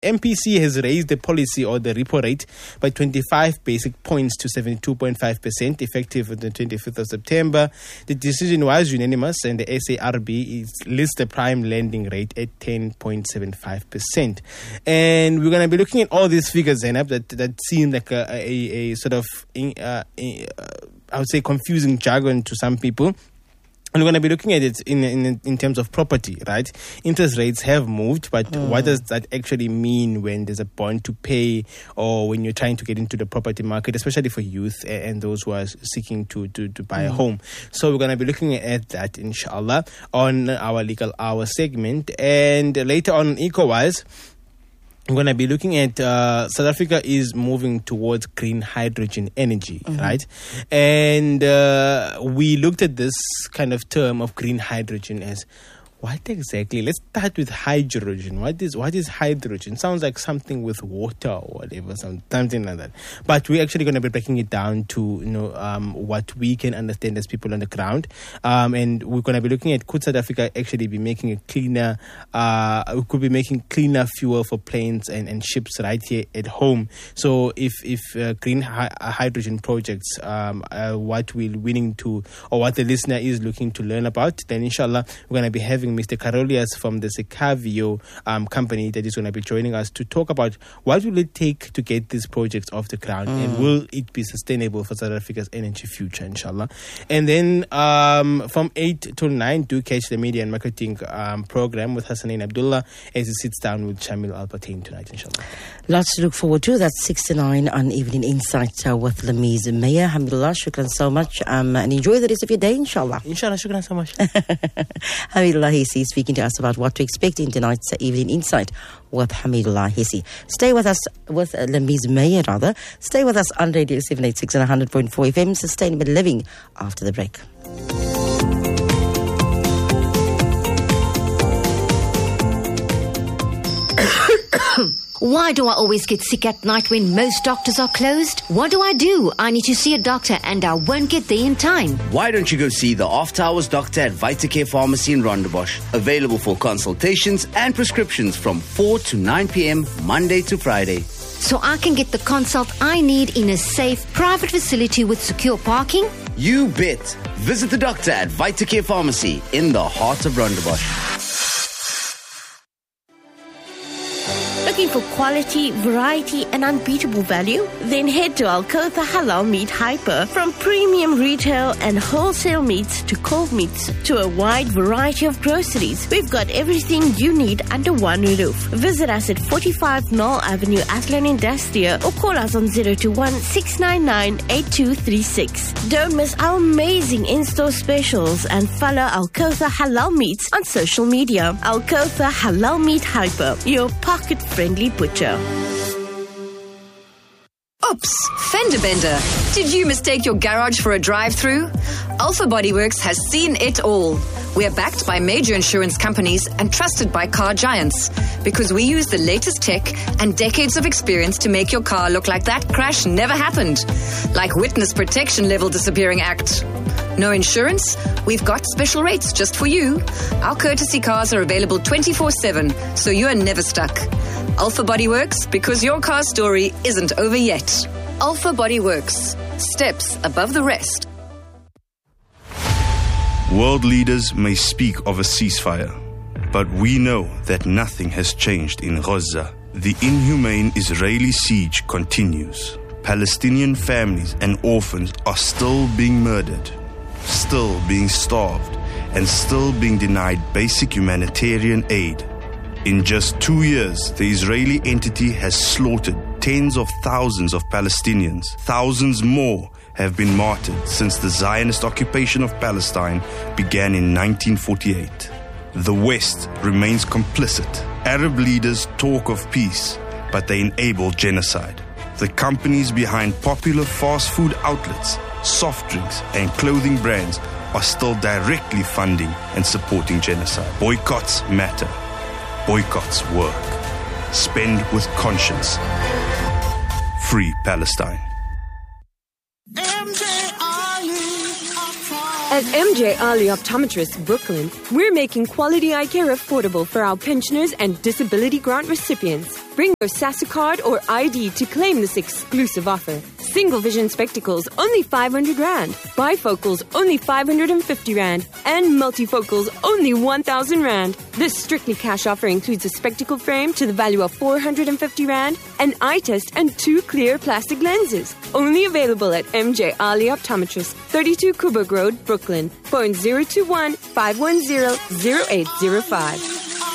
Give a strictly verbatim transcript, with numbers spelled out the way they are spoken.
M P C has raised the policy or the repo rate by twenty-five basic points to seventy-two point five percent effective on the twenty-fifth of September. The decision was unanimous, and the S A R B is, lists the prime lending rate at ten point seven five percent. And we're going to be looking at all these figures, Zainab, that, that seem like a, a, a sort of, uh, a, uh, I would say, confusing jargon to some people. And we're going to be looking at it in, in in terms of property, right? Interest rates have moved, but mm. what does that actually mean when there's a bond to pay, or when you're trying to get into the property market, especially for youth and those who are seeking to, to, to buy mm. a home? So we're going to be looking at that, inshallah, on our Legal Hour segment. And later on, EcoWise, I'm going to be looking at uh, South Africa is moving towards green hydrogen energy, mm-hmm. right? And uh, we looked at this kind of term of green hydrogen as, what exactly? Let's start with hydrogen. What is what is hydrogen? Sounds like something with water or whatever, something like that. But we're actually going to be breaking it down to, you know, um, what we can understand as people on the ground. Um, and we're going to be looking at, could South Africa actually be making a cleaner, uh, we could be making cleaner fuel for planes and, and ships right here at home. So if if uh, green hi- hydrogen projects, um, uh, what we're willing to, or what the listener is looking to learn about, then inshallah, we're going to be having Mister Carolias from the Secavio um, company that is going to be joining us to talk about what will it take to get these projects off the ground, mm. and will it be sustainable for South Africa's energy future, inshallah. And then um, from eight to nine, do catch the media and marketing um, program with Hassanin Abdullah as he sits down with Shamil Al-Patain tonight, inshallah. Lots to look forward to. That's six to nine on Evening Insight uh, with Lamiz Meyer. Alhamdulillah, shukran so much, um, and enjoy the rest of your day, inshallah. Inshallah, shukran so much. Hamidullah Hissi speaking to us about what to expect in tonight's Evening Insight with Hamidullah Hissi. Stay with us, with uh, Lamiz Meyer rather. Stay with us on Radio seven eighty-six and one hundred point four F M, Sustainable Living, after the break. Why do I always get sick at night when most doctors are closed? What do I do? I need to see a doctor and I won't get there in time. Why don't you go see the After Hours doctor at Vitacare Pharmacy in Rondebosch? Available for consultations and prescriptions from four to nine p.m. Monday to Friday. So I can get the consult I need in a safe, private facility with secure parking? You bet. Visit the doctor at Vitacare Pharmacy in the heart of Rondebosch. Looking for quality, variety and unbeatable value? Then head to Alcotha Halal Meat Hyper. From premium retail and wholesale meats to cold meats to a wide variety of groceries, we've got everything you need under one roof. Visit us at forty-five Knoll Avenue, Athlone Industria, or call us on zero two one, six nine nine, eight two three six. Don't miss our amazing in-store specials and follow Alcotha Halal Meats on social media. Alcotha Halal Meat Hyper, your pocket friendly butcher. Oops, fender bender. Did you mistake your garage for a drive-through? Alpha Bodyworks has seen it all. We are backed by major insurance companies and trusted by car giants because we use the latest tech and decades of experience to make your car look like that crash never happened. Like Witness Protection Level Disappearing Act. No insurance? We've got special rates just for you. Our courtesy cars are available twenty-four seven, so you are never stuck. Alpha Body Works, because your car story isn't over yet. Alpha Body Works. Steps above the rest. World leaders may speak of a ceasefire, but we know that nothing has changed in Gaza. The inhumane Israeli siege continues. Palestinian families and orphans are still being murdered, still being starved, and still being denied basic humanitarian aid. In just two years, the Israeli entity has slaughtered tens of thousands of Palestinians. Thousands more have been martyred since the Zionist occupation of Palestine began in nineteen forty-eight. The West remains complicit. Arab leaders talk of peace, but they enable genocide. The companies behind popular fast food outlets, soft drinks, and clothing brands are still directly funding and supporting genocide. Boycotts matter. Boycotts work. Spend with conscience. Free Palestine. M J Ali, At M J Ali Optometrists, Brooklyn, we're making quality eye care affordable for our pensioners and disability grant recipients. Bring your SASA card or I D to claim this exclusive offer. Single vision spectacles, only five hundred rand. Bifocals, only five hundred fifty rand. And multifocals, only one thousand rand. This strictly cash offer includes a spectacle frame to the value of four hundred fifty rand, an eye test, and two clear plastic lenses. Only available at M J Ali Optometrists, thirty-two Coburg Road, Brooklyn. Phone zero two one, five one zero, zero eight zero five.